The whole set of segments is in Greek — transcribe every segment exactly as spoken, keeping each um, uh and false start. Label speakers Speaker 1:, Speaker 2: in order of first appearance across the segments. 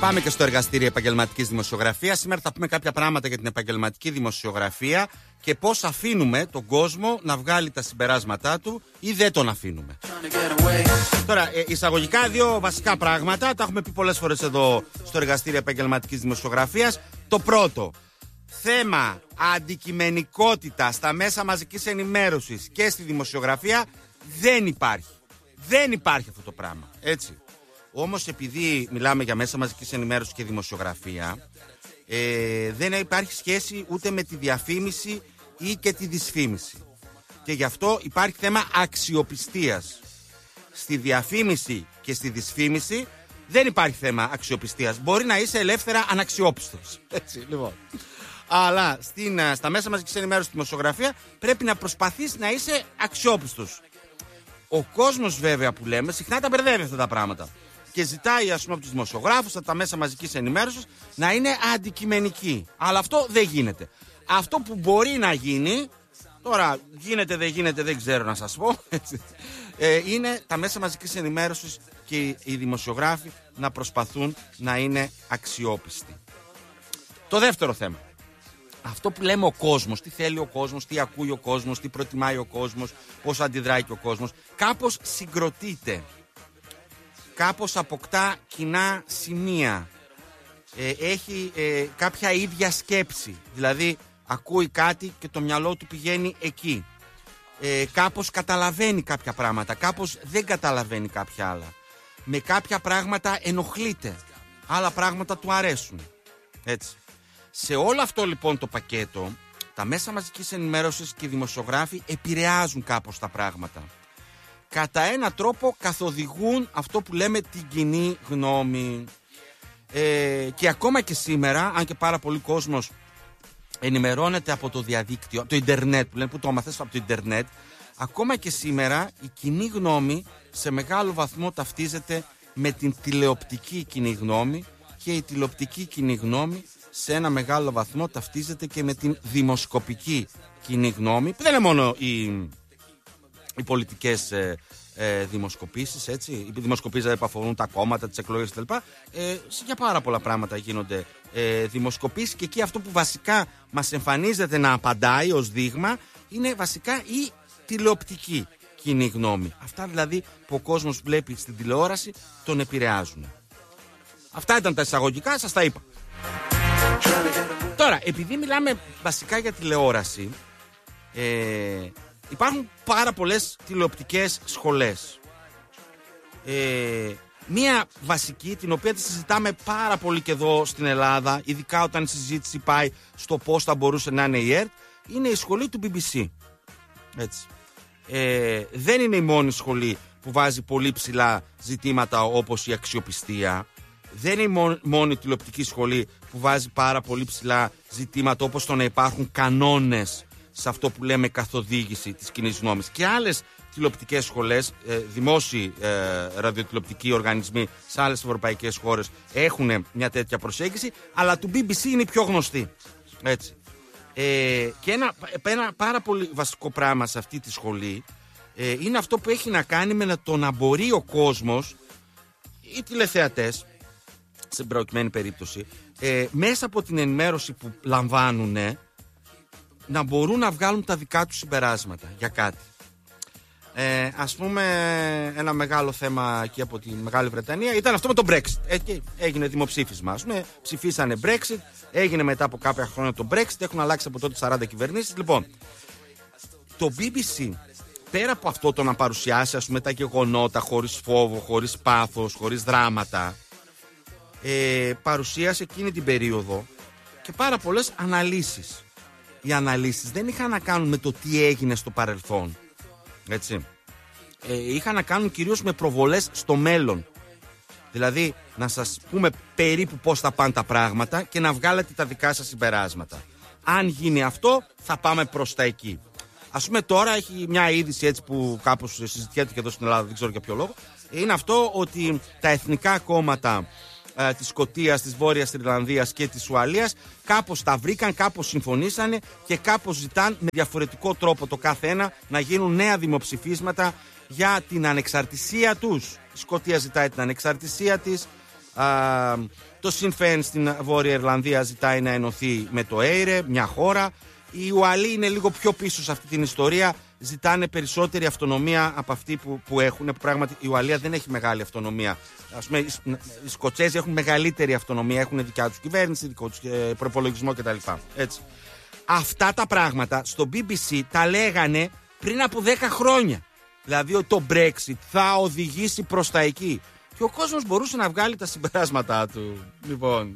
Speaker 1: Πάμε και στο εργαστήριο επαγγελματικής δημοσιογραφίας. Σήμερα θα πούμε κάποια πράγματα για την επαγγελματική δημοσιογραφία και πώς αφήνουμε τον κόσμο να βγάλει τα συμπεράσματά του ή δεν τον αφήνουμε. Τώρα, εισαγωγικά δύο βασικά πράγματα. Τα έχουμε πει πολλές φορές εδώ στο εργαστήριο επαγγελματικής δημοσιογραφίας. Το πρώτο, θέμα αντικειμενικότητα στα μέσα μαζικής ενημέρωσης και στη δημοσιογραφία δεν υπάρχει. Δεν υπάρχει αυτό το πράγμα. Έτσι. Όμως επειδή μιλάμε για μέσα μαζικής ενημέρωσης και δημοσιογραφία, ε, δεν υπάρχει σχέση ούτε με τη διαφήμιση ή και τη δυσφήμιση. Και γι' αυτό υπάρχει θέμα αξιοπιστίας. Στη διαφήμιση και στη δυσφήμιση δεν υπάρχει θέμα αξιοπιστίας. Μπορεί να είσαι ελεύθερα αναξιόπιστος. Έτσι, λοιπόν. Αλλά στην, στα μέσα μαζικής ενημέρωσης και δημοσιογραφία πρέπει να προσπαθείς να είσαι αξιόπιστος. Ο κόσμος βέβαια που λέμε συχνά τα μπερδεύει αυτά τα πράγματα. Και ζητάει, ας πούμε, από τους δημοσιογράφους, από τα μέσα μαζικής ενημέρωσης, να είναι αντικειμενικοί. Αλλά αυτό δεν γίνεται. Αυτό που μπορεί να γίνει, τώρα γίνεται, δεν γίνεται, δεν ξέρω να σας πω, ε, είναι τα μέσα μαζικής ενημέρωσης και οι δημοσιογράφοι να προσπαθούν να είναι αξιόπιστοι. Το δεύτερο θέμα. Αυτό που λέμε ο κόσμος, τι θέλει ο κόσμος, τι ακούει ο κόσμος, τι προτιμάει ο κόσμος, πώς αντιδράει και ο κόσμος, κάπως συγκροτείται. Κάπως αποκτά κοινά σημεία, ε, έχει ε, κάποια ίδια σκέψη, δηλαδή ακούει κάτι και το μυαλό του πηγαίνει εκεί, ε, κάπως καταλαβαίνει κάποια πράγματα, κάπως δεν καταλαβαίνει κάποια άλλα, με κάποια πράγματα ενοχλείται, άλλα πράγματα του αρέσουν, έτσι. Σε όλο αυτό λοιπόν το πακέτο, τα μέσα μαζικής ενημέρωσης και οι δημοσιογράφοι επηρεάζουν κάπως τα πράγματα. Κατά ένα τρόπο καθοδηγούν αυτό που λέμε την κοινή γνώμη. Ε, και ακόμα και σήμερα, αν και πάρα πολύ κόσμος ενημερώνεται από το διαδίκτυο, από το ίντερνετ, που λένε που το μαθαίνεις από το ίντερνετ, ακόμα και σήμερα η κοινή γνώμη σε μεγάλο βαθμό ταυτίζεται με την τηλεοπτική κοινή γνώμη και η τηλεοπτική κοινή γνώμη σε ένα μεγάλο βαθμό ταυτίζεται και με την δημοσκοπική κοινή γνώμη, που δεν είναι μόνο η... οι πολιτικές ε, ε, δημοσκοπήσεις, έτσι. Οι δημοσκοπήσεις που αφορούν τα κόμματα, τις εκλογές κτλ. Ε, για πάρα πολλά πράγματα γίνονται ε, δημοσκοπήσεις και εκεί αυτό που βασικά μας εμφανίζεται να απαντάει ως δείγμα είναι βασικά η τηλεοπτική κοινή γνώμη. Αυτά δηλαδή που ο κόσμος βλέπει στην τηλεόραση τον επηρεάζουν. Αυτά ήταν τα εισαγωγικά, σας τα είπα. Τώρα, επειδή μιλάμε βασικά για τηλεόραση, ε, υπάρχουν πάρα πολλές τηλεοπτικές σχολές. Ε, μία βασική, την οποία τη συζητάμε πάρα πολύ και εδώ στην Ελλάδα, ειδικά όταν η συζήτηση πάει στο πώς θα μπορούσε να είναι η ΕΡΤ, είναι η σχολή του μπι μπι σι. Έτσι. Ε, δεν είναι η μόνη σχολή που βάζει πολύ ψηλά ζητήματα όπως η αξιοπιστία. Δεν είναι η μόνη τηλεοπτική σχολή που βάζει πάρα πολύ ψηλά ζητήματα όπως το να υπάρχουν κανόνες σε αυτό που λέμε καθοδήγηση της κοινής γνώμης. Και άλλες τηλεοπτικές σχολές, ε, δημόσιοι ε, ραδιοτηλεοπτικοί οργανισμοί σε άλλες ευρωπαϊκές χώρες έχουν μια τέτοια προσέγγιση, αλλά του μπι μπι σι είναι η πιο γνωστή. Έτσι. Ε, και ένα, ένα πάρα πολύ βασικό πράγμα σε αυτή τη σχολή ε, είναι αυτό που έχει να κάνει με το να μπορεί ο κόσμος, οι τηλεθεατές, σε προκειμένη περίπτωση, ε, μέσα από την ενημέρωση που λαμβάνουν, να μπορούν να βγάλουν τα δικά τους συμπεράσματα για κάτι. Ε, ας πούμε, ένα μεγάλο θέμα εκεί από τη Μεγάλη Βρετανία ήταν αυτό με το Brexit. Εκεί έγινε δημοψήφισμα. Ας πούμε, ψηφίσανε Brexit, έγινε μετά από κάποια χρόνια το Brexit, έχουν αλλάξει από τότε σαράντα κυβερνήσεις. Λοιπόν, το μπι μπι σι, πέρα από αυτό το να παρουσιάσει, ας πούμε, τα γεγονότα χωρίς φόβο, χωρίς πάθος, χωρίς δράματα, ε, παρουσίασε εκείνη την περίοδο και πάρα πολλές αναλύσεις. Οι αναλύσεις δεν είχαν να κάνουν με το τι έγινε στο παρελθόν, έτσι. Ε, είχαν να κάνουν κυρίως με προβολές στο μέλλον. Δηλαδή να σας πούμε περίπου πώς θα πάνε τα πράγματα και να βγάλετε τα δικά σας συμπεράσματα. Αν γίνει αυτό θα πάμε προς τα εκεί. Ας πούμε τώρα έχει μια είδηση έτσι που κάπως συζητιέται και εδώ στην Ελλάδα, δεν ξέρω για ποιο λόγο. Είναι αυτό ότι τα εθνικά κόμματα ε, της Σκωτίας, της Βόρειας Ιρλανδίας και της Ουαλίας κάπως τα βρήκαν, κάπως συμφωνήσανε και κάπως ζητάν με διαφορετικό τρόπο το κάθε ένα να γίνουν νέα δημοψηφίσματα για την ανεξαρτησία τους. Η Σκωτία ζητάει την ανεξαρτησία της, Α, το Sinn Féin στην Βόρεια Ιρλανδία ζητάει να ενωθεί με το έιρε, μια χώρα. Οι Ουαλοί είναι λίγο πιο πίσω σε αυτή την ιστορία. Ζητάνε περισσότερη αυτονομία από αυτή που, που έχουν. Που πράγματι η Ουαλία δεν έχει μεγάλη αυτονομία. Ας πούμε, οι Σκοτσέζοι έχουν μεγαλύτερη αυτονομία. Έχουν δικιά τους κυβέρνηση, δικό τους ε, προπολογισμό κτλ. Έτσι. Αυτά τα πράγματα στο μπι μπι σι τα λέγανε πριν από δέκα χρόνια. Δηλαδή ότι το Brexit θα οδηγήσει προς τα εκεί. Και ο κόσμος μπορούσε να βγάλει τα συμπεράσματά του. Λοιπόν.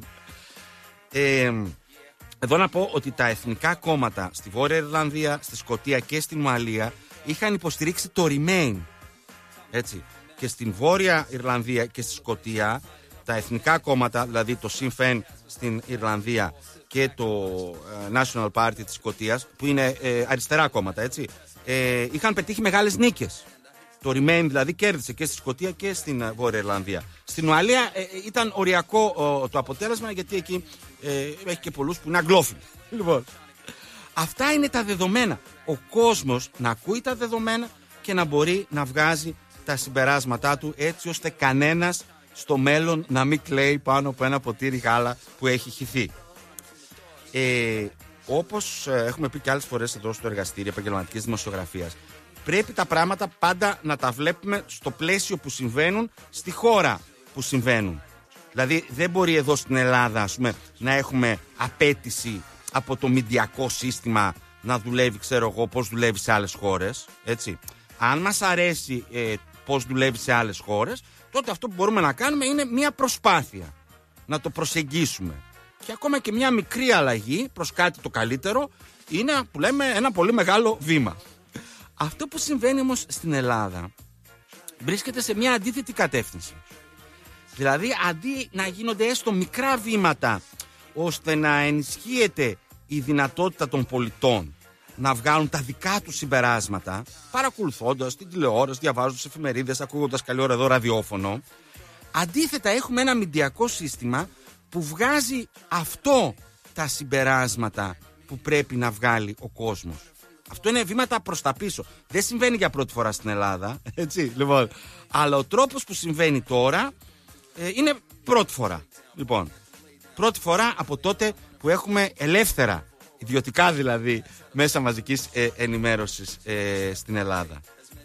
Speaker 1: Ε, εδώ να πω ότι τα εθνικά κόμματα στη Βόρεια Ιρλανδία, στη Σκωτία και στην Ουαλία είχαν υποστηρίξει το Remain. Έτσι. Και στην Βόρεια Ιρλανδία και στη Σκωτία τα εθνικά κόμματα, δηλαδή το Sinn Féin στην Ιρλανδία και το uh, National Party της Σκωτίας, που είναι ε, αριστερά κόμματα, έτσι, ε, είχαν πετύχει μεγάλες νίκες. Το Remain δηλαδή κέρδισε και στη Σκωτία και στην uh, Βόρεια Ιρλανδία. Στην Ουαλία ε, ήταν οριακό uh, το αποτέλεσμα, γιατί εκεί ε, έχει και πολλούς που είναι αγγλόφιλοι. Λοιπόν, αυτά είναι τα δεδομένα. Ο κόσμος να ακούει τα δεδομένα και να μπορεί να βγάζει τα συμπεράσματά του, έτσι ώστε κανένας στο μέλλον να μην κλαίει πάνω από ένα ποτήρι γάλα που έχει χυθεί. Ε, όπως έχουμε πει και άλλες φορές εδώ στο εργαστήριο επαγγελματικής δημοσιογραφίας, πρέπει τα πράγματα πάντα να τα βλέπουμε στο πλαίσιο που συμβαίνουν, στη χώρα που συμβαίνουν. Δηλαδή δεν μπορεί εδώ στην Ελλάδα, ας πούμε, να έχουμε απέτηση από το μηντιακό σύστημα να δουλεύει, ξέρω εγώ, πώς δουλεύει σε άλλες χώρες, έτσι. Αν μας αρέσει ε, πώς δουλεύει σε άλλες χώρες, τότε αυτό που μπορούμε να κάνουμε είναι μια προσπάθεια να το προσεγγίσουμε. Και ακόμα και μια μικρή αλλαγή προς κάτι το καλύτερο είναι, που λέμε, ένα πολύ μεγάλο βήμα. Αυτό που συμβαίνει όμως στην Ελλάδα βρίσκεται σε μια αντίθετη κατεύθυνση. Δηλαδή, αντί να γίνονται έστω μικρά βήματα ώστε να ενισχύεται η δυνατότητα των πολιτών να βγάλουν τα δικά τους συμπεράσματα, παρακολουθώντας την τηλεόραση, διαβάζοντας εφημερίδες, ακούγοντας καλή ώρα εδώ ραδιόφωνο, αντίθετα έχουμε ένα μηντιακό σύστημα που βγάζει αυτό τα συμπεράσματα που πρέπει να βγάλει ο κόσμος. Αυτό είναι βήματα προς τα πίσω. Δεν συμβαίνει για πρώτη φορά στην Ελλάδα, έτσι, λοιπόν. Αλλά ο τρόπος που συμβαίνει τώρα ε, είναι πρώτη φορά. Λοιπόν, πρώτη φορά από τότε που έχουμε ελεύθερα, ιδιωτικά δηλαδή, μέσα μαζικής ε, ενημέρωσης ε, στην Ελλάδα.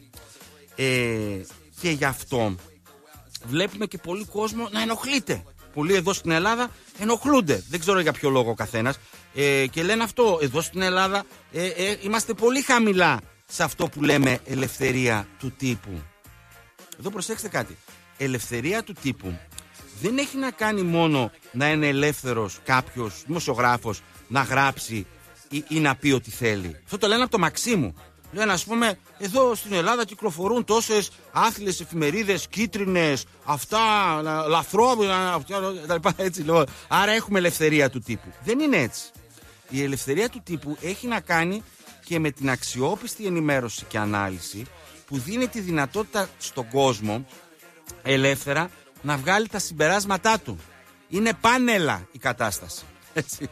Speaker 1: Ε, και γι' αυτό βλέπουμε και πολύ κόσμο να ενοχλείται. Πολλοί εδώ στην Ελλάδα ενοχλούνται. Δεν ξέρω για ποιο λόγο ο καθένας. Ε, και λένε αυτό, εδώ στην Ελλάδα ε, ε, είμαστε πολύ χαμηλά σε αυτό που λέμε ελευθερία του τύπου. Εδώ προσέξτε κάτι. Ελευθερία του τύπου δεν έχει να κάνει μόνο να είναι ελεύθερος κάποιος δημοσιογράφος να γράψει ή, ή να πει ό,τι θέλει. Αυτό το λένε από το Μαξίμου. Λένε, ας πούμε, εδώ στην Ελλάδα κυκλοφορούν τόσες άθλιες εφημερίδες, κίτρινες, αυτά, λαθρόμοινα, έτσι λοιπόν. Άρα έχουμε ελευθερία του τύπου. Δεν είναι έτσι. Η ελευθερία του τύπου έχει να κάνει και με την αξιόπιστη ενημέρωση και ανάλυση που δίνει τη δυνατότητα στον κόσμο ελεύθερα να βγάλει τα συμπεράσματά του. Είναι πάνελα η κατάσταση. Έτσι.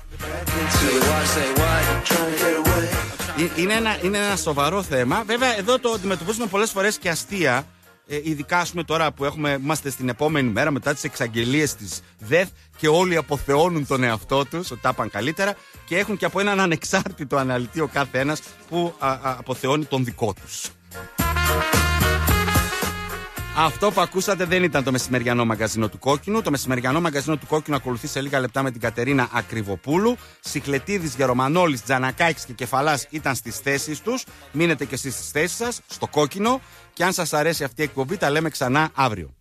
Speaker 1: Είναι ένα, είναι ένα σοβαρό θέμα. Βέβαια εδώ το αντιμετωπίζουμε πολλές φορές και αστεία. Ε, ειδικά ας πούμε τώρα που έχουμε, είμαστε στην επόμενη μέρα μετά τις εξαγγελίες της ΔΕΘ και όλοι αποθεώνουν τον εαυτό τους ότι τα πάνε καλύτερα και έχουν και από έναν ανεξάρτητο αναλυτή ο κάθε ένας που α, α, αποθεώνει τον δικό τους. Αυτό που ακούσατε δεν ήταν το μεσημεριανό μαγκαζίνο του Κόκκινου. Το μεσημεριανό μαγκαζίνο του Κόκκινου ακολουθεί σε λίγα λεπτά με την Κατερίνα Ακριβοπούλου. Σιχλετίδης, Γερομανόλης, Τζανακάκης και Κεφαλάς ήταν στις θέσεις τους. Μείνετε και εσείς στις θέσεις σας, στο Κόκκινο. Και αν σας αρέσει αυτή η εκπομπή, τα λέμε ξανά αύριο.